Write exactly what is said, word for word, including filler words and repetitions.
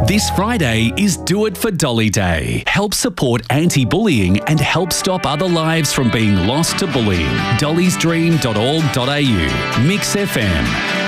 This Friday is Do It for Dolly Day. Help support anti-bullying and help stop other lives from being lost to bullying. dollys dream dot org dot a u. Mix F M.